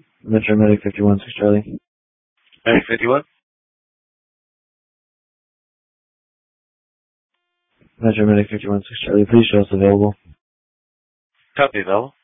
Metro Medic 51-6 Charlie. Medic 51? Metro Medic 51-6 Charlie, please show us available. Copy, available.